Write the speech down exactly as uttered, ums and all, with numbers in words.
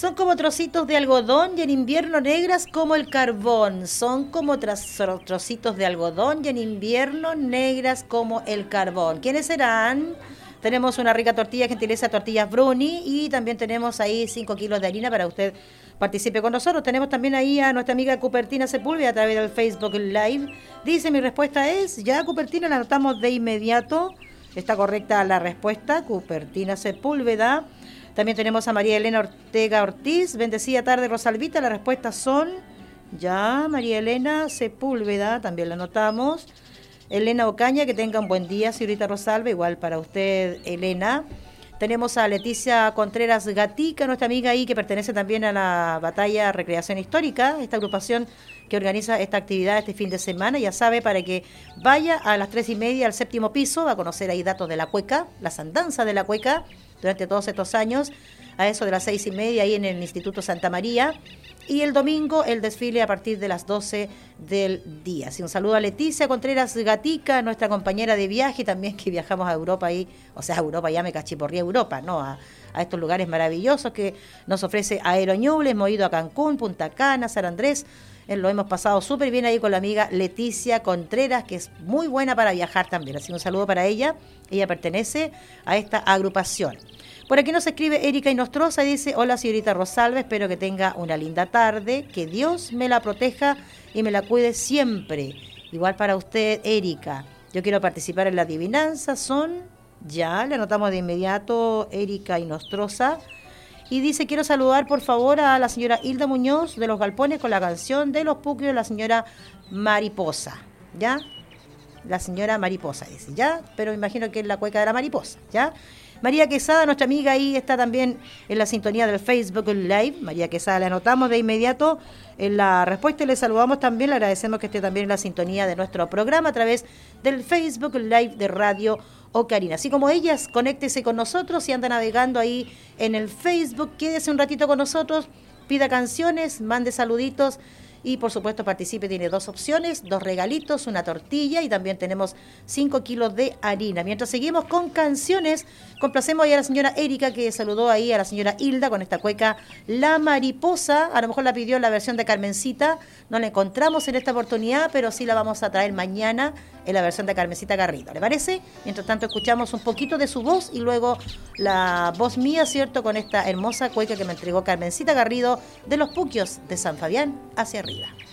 Son como trocitos de algodón y en invierno negras como el carbón. Son como tras- trocitos de algodón y en invierno negras como el carbón. ¿Quiénes serán? Tenemos una rica tortilla, gentileza Tortillas Bruni, y también tenemos ahí cinco kilos de harina para que usted participe con nosotros. Tenemos también ahí a nuestra amiga Cupertina Sepúlveda a través del Facebook Live. Dice, mi respuesta es, ya Cupertina, la anotamos de inmediato. Está correcta la respuesta, Cupertina Sepúlveda. También tenemos a María Elena Ortega Ortiz. Bendecida tarde, Rosalvita. Las respuestas son, ya, María Elena Sepúlveda, también la anotamos. Elena Ocaña, que tenga un buen día, señorita Rosalba, igual para usted, Elena. Tenemos a Leticia Contreras Gatica, nuestra amiga ahí, que pertenece también a la Batalla Recreación Histórica, esta agrupación que organiza esta actividad este fin de semana. Ya sabe, para que vaya a las tres y media al séptimo piso, va a conocer ahí datos de la cueca, las andanzas de la cueca, durante todos estos años, a eso de las seis y media ahí en el Instituto Santa María. Y el domingo el desfile a partir de las doce del día. Así, un saludo a Leticia Contreras Gatica, nuestra compañera de viaje, también que viajamos a Europa ahí, o sea, a Europa, ya me cachiporría Europa, ¿no? A, a estos lugares maravillosos que nos ofrece Aeroñubles. Hemos ido a Cancún, Punta Cana, San Andrés, eh, lo hemos pasado súper bien ahí con la amiga Leticia Contreras, que es muy buena para viajar también. Así, un saludo para ella, ella pertenece a esta agrupación. Por aquí nos escribe Erika Inostroza y dice, hola señorita Rosalba, espero que tenga una linda tarde, que Dios me la proteja y me la cuide siempre. Igual para usted, Erika. Yo quiero participar en la adivinanza, son, ya, le anotamos de inmediato, Erika Inostroza. Y dice, quiero saludar por favor a la señora Hilda Muñoz de Los Galpones con la canción de Los Puquios, la señora Mariposa, ¿ya? La señora Mariposa, dice, ¿ya? Pero me imagino que es la cueca de la mariposa, ¿ya? María Quesada, nuestra amiga ahí, está también en la sintonía del Facebook Live. María Quesada, le anotamos de inmediato en la respuesta y le saludamos también. Le agradecemos que esté también en la sintonía de nuestro programa a través del Facebook Live de Radio Ocarina. Así como ellas, conéctese con nosotros y anda navegando ahí en el Facebook. Quédese un ratito con nosotros, pida canciones, mande saluditos. Y por supuesto participe, tiene dos opciones, dos regalitos, una tortilla y también tenemos cinco kilos de harina. Mientras seguimos con canciones, complacemos ahí a la señora Erika, que saludó ahí a la señora Hilda con esta cueca La Mariposa. A lo mejor la pidió en la versión de Carmencita, no la encontramos en esta oportunidad, pero sí la vamos a traer mañana en la versión de Carmencita Garrido, ¿le parece? Mientras tanto escuchamos un poquito de su voz y luego la voz mía, ¿cierto?, con esta hermosa cueca que me entregó Carmencita Garrido de Los Puquios de San Fabián hacia arriba.